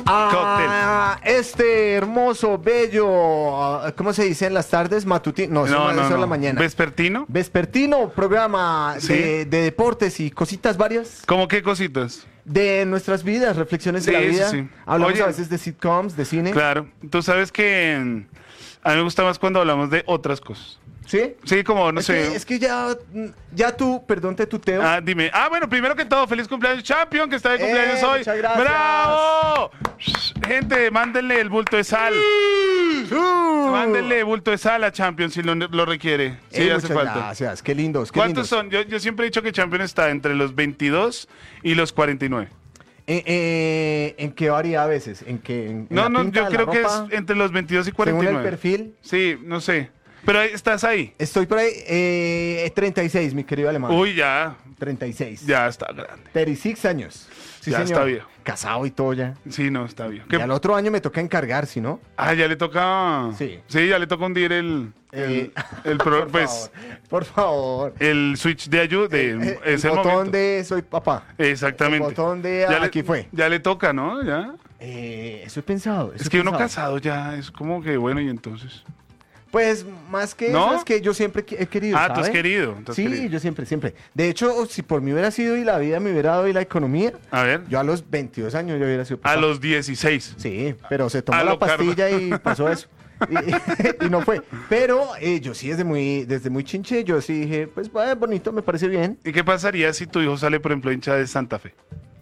Este hermoso, bello, ¿cómo se dice en las tardes? Matutino. No, eso es la mañana. ¿Vespertino? Vespertino, programa ¿Sí? de deportes y cositas varias. ¿Cómo qué cositas? De nuestras vidas, reflexiones de la vida. Sí. Hablamos Oye, a veces de sitcoms, de cine. Claro. Tú sabes que a mí me gusta más cuando hablamos de otras cosas. ¿Sí? Sí, como, no sé. Es que ya tú, perdón, te tuteo. Dime. Bueno, primero que todo, feliz cumpleaños, Champion, que está de cumpleaños hoy. Muchas gracias. ¡Bravo! Gente, mándenle el bulto de sal. Mándenle bulto de sal a Champion si lo requiere. Sí, hace muchas falta. gracias, qué lindos. Qué ¿Cuántos lindos. son? Yo siempre he dicho que Champion está entre los 22 y los 49. ¿En qué varía a veces? ¿En No, la pinta, yo en creo la que es ropa? entre los 22 y 49. Según el perfil. Sí, no sé. Pero estás ahí. Estoy por ahí, 36, mi querido alemán. Uy, ya. 36. Ya está grande. 36 años. Sí, Ya señor. está viejo. Casado y todo ya. Sí, no, está bien. Y al otro año me toca encargar, ¿sí no? Ya le toca. Sí. Sí, ya le toca hundir el Por favor. el switch de ayuda. El Es el botón momento. de soy papá. Exactamente. El botón de Ya aquí fue. Ya le toca, ¿no? Ya. Eso he pensado. Es que uno casado ya es como que bueno, y entonces. Pues más que ¿No? eso es que yo siempre he querido. Tú has ¿sabe? querido. Sí, yo siempre. De hecho, si por mí hubiera sido y la vida me hubiera dado y la economía, A ver. yo a los 22 años yo hubiera sido papá. A los 16. Sí, pero se A tomó lo la pastilla y pasó eso. Y no fue. Pero yo sí desde muy chinche, yo sí dije, pues bonito, me parece bien. ¿Y qué pasaría si tu hijo sale, por ejemplo, hincha de Santa Fe?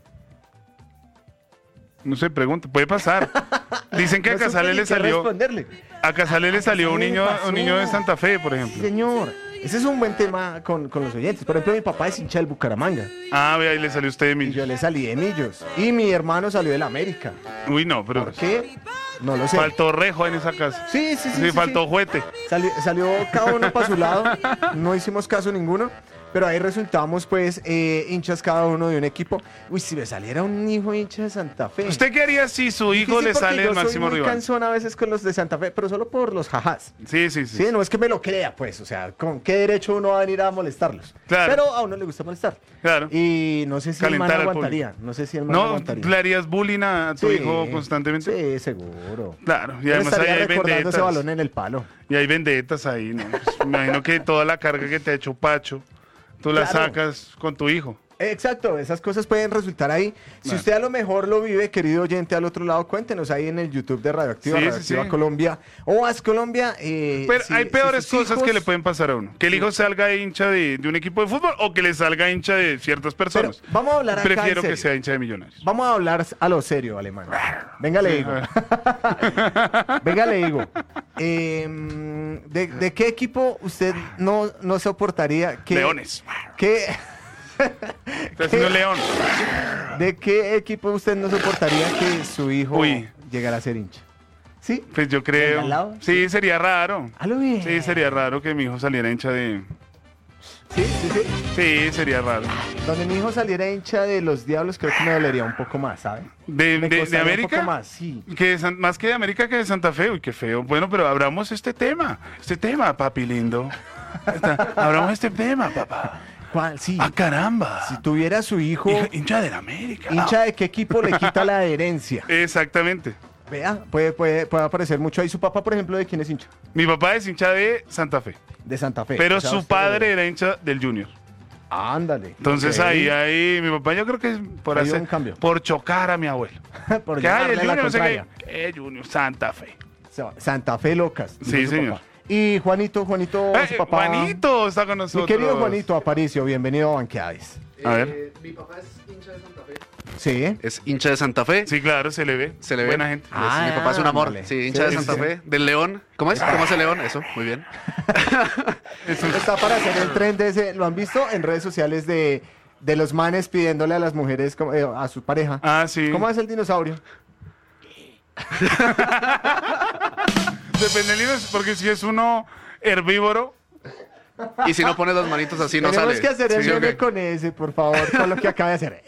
No sé, pregunta. Puede pasar. Dicen que a No supe Casale ni le qué salió. responderle. A Casale le salió un Casale le niño, pasó. un niño de Santa Fe, por ejemplo. Señor, ese es un buen tema con los oyentes. Por ejemplo, mi papá es hincha del Bucaramanga. Vea, ahí le salió usted de Y mí. yo le salí de Millos. Y mi hermano salió del América. Uy, no, pero ¿Por qué? No lo sé. faltó rejo en esa casa. Sí. Sí, faltó juguete. Salió cada uno para su lado. No hicimos caso ninguno. Pero ahí resultamos, pues, hinchas cada uno de un equipo. Uy, si me saliera un hijo hincha de Santa Fe. ¿Usted qué haría si su hijo Difícil le porque sale yo el máximo soy muy rival? cansón a veces con los de Santa Fe, pero solo por los jajás. Sí. Sí, no es que me lo crea, pues. O sea, ¿con qué derecho uno va a venir a molestarlos? Claro. Pero a uno le gusta molestar. Claro. Y no sé si Calentar el man al aguantaría. No sé si el man ¿No? aguantaría. ¿Le harías bullying a tu Sí, hijo constantemente? Sí, seguro. Claro. Y Yo además ahí estaría hay recordando ese vendetas. balón en el palo. Y hay vendetas ahí, ¿no? Pues, me imagino que toda la carga que te ha hecho Pacho, tú la Claro. sacas con tu hijo. Exacto, esas cosas pueden resultar ahí. Si Claro. usted a lo mejor lo vive, querido oyente al otro lado, cuéntenos ahí en el YouTube de Radioactiva, Sí, sí, Radioactiva sí. Colombia o As Colombia. Pero si- hay si peores sus cosas hijos- que le pueden pasar a uno. Que el hijo salga hincha de un equipo de fútbol o que le salga hincha de ciertas Pero personas. vamos a hablar acá en Prefiero que serio. sea hincha de Millonarios. Vamos a hablar a lo serio, alemán. Venga, le digo. Venga, le digo. ¿De qué equipo usted no soportaría que... Leones. que- Está haciendo león. ¿De qué equipo usted no soportaría que su hijo Uy. llegara a ser hincha? ¿Sí? Pues yo creo. al lado? Sí, sería raro. A lo bien. Sí, sería raro que mi hijo saliera hincha de. Sí. Sí, sería raro. Donde mi hijo saliera hincha de los Diablos, creo que me dolería un poco más, ¿sabe? ¿De Me costaría un América? poco más, sí. Más que de América que de Santa Fe. Uy, qué feo. Bueno, pero abramos este tema, papi lindo. Abramos este tema, papá. ¿Cuál? Sí. Caramba. Si tuviera su hijo Hincha de la América. hincha de qué equipo le quita la adherencia. Exactamente. Vea, puede aparecer mucho ahí. Su papá, por ejemplo, ¿de quién es hincha? Mi papá es hincha de Santa Fe, De Santa Fe. pero O sea, su usted- padre era hincha del Junior. Ándale. Entonces Ok. ahí, mi papá yo creo que es por Ahí hubo hacer, un cambio. por chocar a mi abuelo. Por Que hay el llevarle la Junior, no sé qué. contraria. Junior, Santa Fe. Santa Fe locas. dijo Sí, su señor. papá. Y Juanito, su papá. Juanito está con nosotros. Mi querido Juanito Aparicio, bienvenido a Banqueades. A ver. Mi papá es hincha de Santa Fe. Sí. Es hincha de Santa Fe. Sí, claro, se le ve. Se le ve. Buena gente. Ah, Mi papá es un amor. ándale. Sí, hincha Sí, de Santa sí. Fe. Del León. ¿Cómo es? ¿Cómo es el León? Eso, muy bien. Está para hacer el tren de ese. ¿Lo han visto en redes sociales de los manes pidiéndole a las mujeres, a su pareja? Ah, sí. ¿Cómo es el dinosaurio? Depende del nivel, porque si es uno herbívoro. Y si no pones las manitos así, no Tenemos sale. que hacer el ¿Sí o meme qué? con ese, por favor, con lo que acaba de hacer.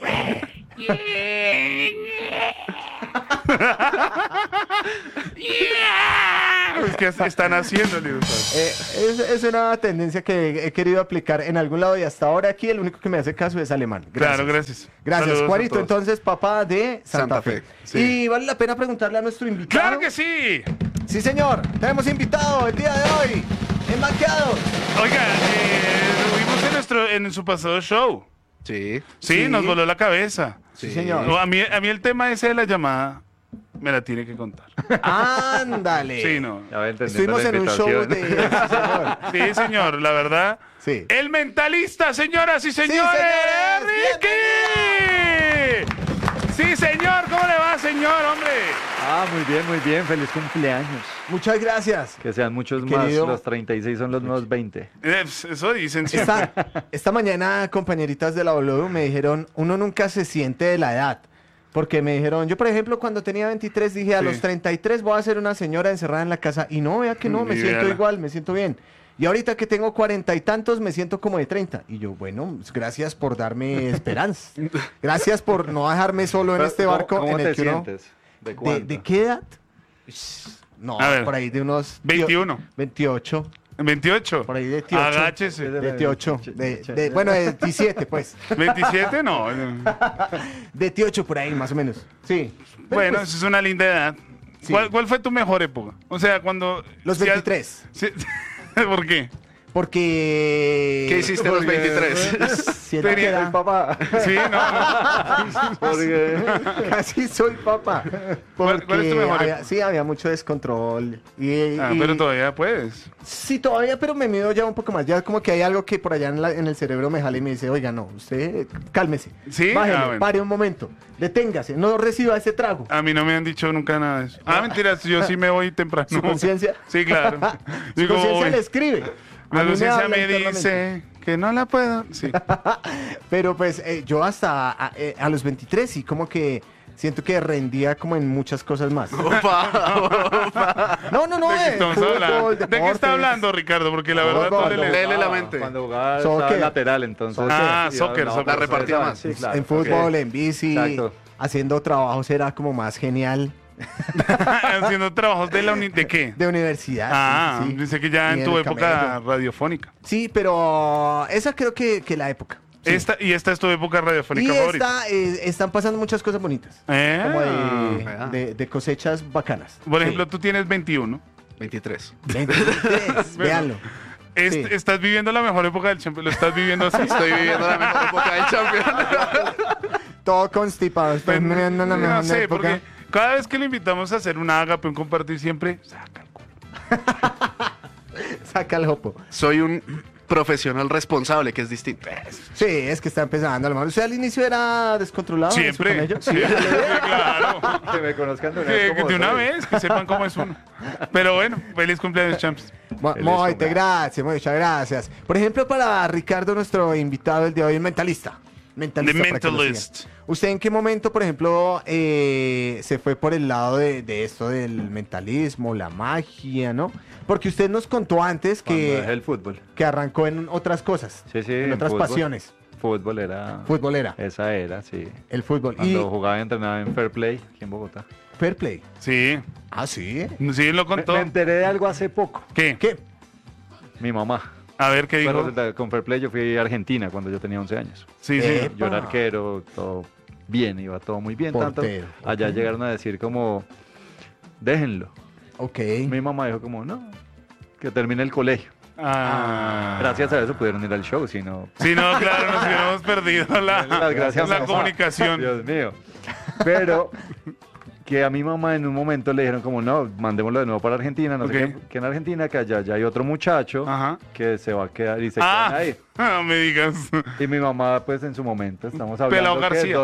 que están haciendo, Little Todd. Es una tendencia que he querido aplicar en algún lado y hasta ahora aquí el único que me hace caso es alemán. Claro, gracias. Gracias, Saludos a Juanito. todos. Entonces, papá de Santa, Santa Fe. Fe, sí. Y vale la pena preguntarle a nuestro invitado. ¡Claro que sí! Sí, señor. Tenemos invitado el día de hoy en Banqueados. Oiga, lo vimos en su pasado show. Sí. Sí, Sí. nos voló la cabeza. Sí, señor. No, a mí el tema ese de la llamada me la tiene que contar. Ándale. Sí, no. Ya va entendiendo Estuvimos la en un show invitación. de... Sí, señor. Sí, señor, la verdad. Sí. El mentalista, señoras y señores. señores, ¡Ricky! Sí, señor, ¿cómo le va, señor, hombre? Muy bien. Feliz cumpleaños. Muchas gracias. Que sean muchos Querido. más. Los 36 son los nuevos 20. Eso dicen siempre. Esta mañana, compañeritas de la Boludo me dijeron, uno nunca se siente de la edad. Porque me dijeron, yo por ejemplo cuando tenía 23 dije, a Sí. los 33 voy a ser una señora encerrada en la casa. Y no, vea que no, me Ni siento véala. igual, me siento bien. Y ahorita que tengo 40 y tantos, me siento como de 30. Y yo, bueno, pues, gracias por darme esperanza. Gracias por no dejarme solo en este barco ¿Cómo en el te que uno... sientes? ¿De cuánto? ¿De qué edad? No, A ver. por ahí de unos... 21. 28. 28. Por ahí de 28. Agáchese. De- 28. Bueno, de 17, pues. 27, no. De 28 por ahí, más o menos. Sí. Pero, Bueno, pues, eso es una linda edad. Sí. ¿Cuál fue tu mejor época? O sea, cuando... los si has- 23. Sí. ¿Por qué? Porque... ¿Qué hiciste a los 23? Siento que era- papá. Sí, no. Porque Casi soy papá. ¿Cuál es tu Porque mejor había, época? sí, había mucho descontrol. Y, Pero todavía puedes. Sí, todavía, pero me mido ya un poco más. Ya como que hay algo que por allá en el cerebro me jala y me dice, oiga, no, usted cálmese. ¿Sí? Bájele, Bueno. pare un momento. Deténgase, no reciba ese trago. A mí no me han dicho nunca nada de eso. Mentiras, yo sí me voy temprano. ¿Su conciencia? Sí, claro. Su Digo, conciencia voy. le escribe. La A mí conciencia habla me internamente. dice que no la puedo. Sí. Pero pues yo hasta a los 23 sí como que siento que rendía como en muchas cosas más. Opa. No, ¿De qué estamos hablando? fútbol, ¿De qué deportes. está hablando, Ricardo? Porque la verdad Fútbol, no le fútbol. leo. Léele la mente. Cuando jugaba Soccer. estaba lateral, entonces. Soccer. Soccer. La repartía más. Sí, claro. En fútbol, Ok. en bici, Exacto. haciendo trabajos era como más genial. Haciendo trabajos ¿de qué? De universidad. sí, sí. Dice que ya Y en tu el época camello. radiofónica. Sí, pero esa creo que la época. Sí. Esta es tu época Y radiofónica favorita. están pasando muchas cosas bonitas. Como Ah. de cosechas bacanas. Por ejemplo, tú tienes 21. 23. 23, véanlo. Sí. Estás viviendo la mejor época del Champions. Lo estás viviendo así. Estoy viviendo la mejor época del campeón. Todo constipado. Estoy viviendo la mejor No sé, época. porque cada vez que lo invitamos a hacer una ágape, un compartir, siempre saca el culo. Saca el jopo. Soy un profesional responsable, que es distinto. Sí, es que está empezando a lo mejor. ¿Usted al inicio era descontrolado? en su Siempre. camello? Sí, claro. Que me conozcan de una Que vez. como de una soy. vez, que sepan cómo es uno. Pero bueno, feliz cumpleaños, champs. Muchas gracias, muchas gracias. Por ejemplo, para Ricardo, nuestro invitado el de hoy, el mentalista. The para que lo Mentalist. sigan. ¿Usted en qué momento, por ejemplo, se fue por el lado de esto del mentalismo, la magia, ¿no? Porque usted nos contó antes Cuando dejé que, el fútbol. que arrancó en otras cosas, Sí, sí. en otras fútbol. pasiones. Fútbol era. Futbolera, Esa era, sí. el fútbol. Cuando jugaba y entrenaba en Fair Play, aquí en Bogotá. Y Fair Play. Sí, Ah, sí. sí lo Me contó. enteré de algo hace poco. ¿Qué? ¿Qué? Mi mamá. A ver, ¿qué Bueno, dijo? con Fair Play yo fui a Argentina cuando yo tenía 11 años. Sí, sí. Epa. Yo era arquero, todo bien, iba todo muy bien. Tanto, Portero. allá llegaron a decir como, déjenlo. Ok. Mi mamá dijo como, no, que termine el colegio. Ah. Gracias a eso pudieron ir al show, si no... Sí, no, claro, nos hubiéramos perdido Las gracias, la mamá. comunicación. Dios mío. Pero que a mi mamá en un momento le dijeron como, no, mandémoslo de nuevo para Argentina, no Ok. sé qué, que en Argentina, que allá ya hay otro muchacho Ajá. que se va a quedar y se quedan ahí. No me digas. Y mi mamá, pues en su momento, estamos Pelao hablando que García.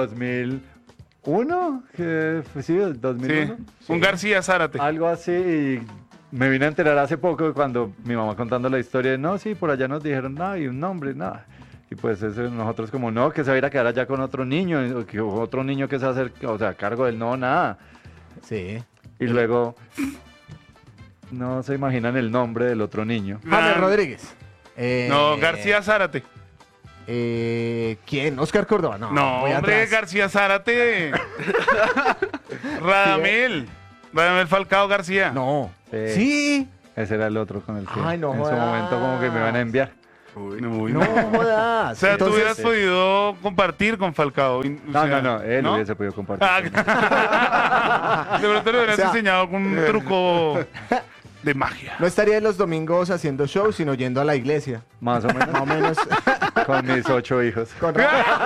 2001, que fue, sí, 2001. Sí. Sí. Un García Zárate. Algo así, y me vine a enterar hace poco cuando mi mamá contando la historia de, no, sí, por allá nos dijeron, no, y un nombre, nada. Y pues eso, nosotros como, no, que se va a ir a quedar allá con otro niño, o que otro niño que se va a hacer, o sea, a cargo del no, nada. Sí. Y luego, no se imaginan el nombre del otro niño. James Rodríguez. No, García Zárate. ¿Quién? Oscar Córdoba. No, No, voy hombre, atrás. García Zárate. Radamel. Radamel Falcao García. No. Sí. Sí. Ese era el otro con el que Ay, no en su jodas. momento como que me iban a enviar. Uy, No jodas. O sea, tú Entonces, hubieras podido compartir con Falcao. O No, sea, no, él ¿no? hubiese podido compartir. Ah, de pronto le hubieras O sea, enseñado con un truco de magia. no estaría los domingos haciendo shows, sino yendo a la iglesia. Más o menos. Más o menos. Con mis 8 hijos. Con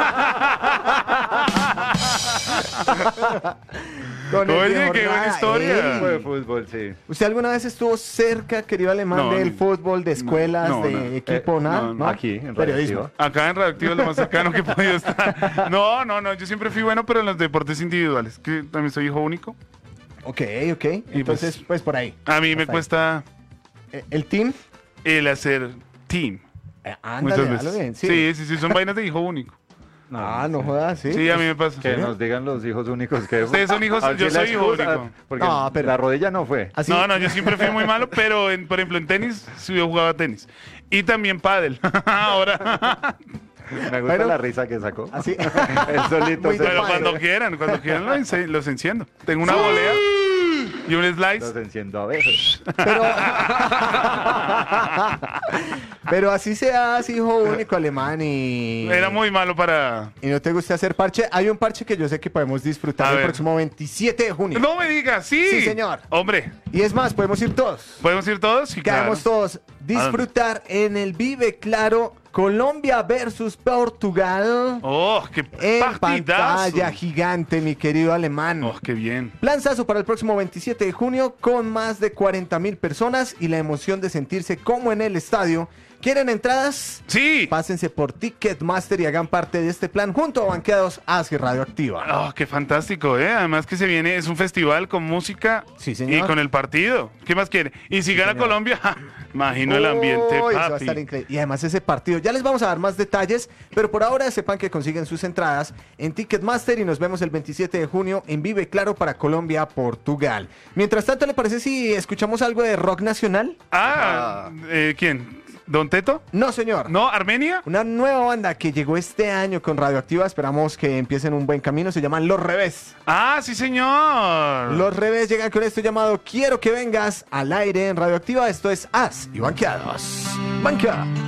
Con el Oye, viejo qué buena Rada. historia. Fue de fútbol, sí. ¿Usted alguna vez estuvo cerca, querido alemán, No, del fútbol, de escuelas, no, de no. equipo, nada? no, Aquí, en Periodismo. Radioactiva. Acá en Radioactivo es lo más cercano que he podido estar. No, yo siempre fui bueno, pero en los deportes individuales, que también soy hijo único. Ok. Entonces, pues por ahí. A mí me Hasta ahí. cuesta ¿El team? el hacer team. Ándale, Muchas dale bien. veces. Sí, son vainas de hijo único. No jodas, sí. Sí, a mí me pasa. Que nos digan los hijos únicos que... Ustedes son hijos, A ver yo si la soy hijo excusa, único. Porque No, pero- la rodilla no fue. Así, No, yo siempre fui muy malo, pero por ejemplo en tenis, sí yo jugaba tenis. Y también pádel. Ahora. Me gusta Bueno. la risa que sacó. Así. Él solito Muy se... de Pero padre. cuando quieran los enciendo. Tengo una volea y un slice. Los enciendo a veces. Pero así seas hijo único alemán y... Era muy malo para... Y no te gusta hacer parche. Hay un parche que yo sé que podemos disfrutar A el ver. próximo 27 de junio. No me digas, sí. Sí, señor. Hombre, Y es más, podemos ir todos. ¿podemos ir todos? Sí, claro. Quedamos todos. Disfrutar en el Vive Claro Colombia versus Portugal. Oh, qué En partidazo. pantalla gigante, mi querido alemán. Oh, qué bien. Planzazo para el próximo 27 de junio con más de 40,000 personas y la emoción de sentirse como en el estadio. ¿Quieren entradas? Sí. Pásense por Ticketmaster y hagan parte de este plan junto a Banqueados Hacia Radioactiva. Oh, qué fantástico, ¿eh? Además que se viene, es un festival con música Sí, señor. y con el partido. ¿Qué más quiere? Y si gana señor. Colombia, ¡ja! Imagino el ambiente, Uy, eso va a papi. estar increíble. Y además ese partido, ya les vamos a dar más detalles, pero por ahora sepan que consiguen sus entradas en Ticketmaster y nos vemos el 27 de junio en Vive Claro para Colombia, Portugal. Mientras tanto, ¿le parece si escuchamos algo de rock nacional? ¿Quién? ¿Don Teto? No, señor. ¿No? ¿Armenia? Una nueva banda que llegó este año con Radioactiva, esperamos que empiecen un buen camino, se llaman Los Revés. Ah, sí, señor. Los Revés llegan con esto llamado Quiero que vengas al aire en Radioactiva. Esto es As y Banqueados. Banqueados.